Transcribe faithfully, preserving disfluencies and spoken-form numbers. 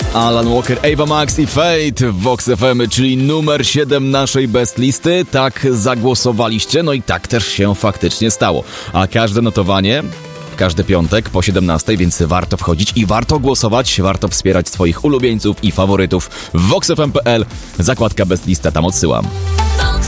Alan Walker, Ava Max i Fate w Vox F M, czyli numer siedem naszej best listy. Tak zagłosowaliście, no i tak też się faktycznie stało. A każde notowanie, każdy piątek po siedemnastej, więc warto wchodzić i warto głosować, warto wspierać swoich ulubieńców i faworytów w vox f m kropka p l. Zakładka best lista, tam odsyłam.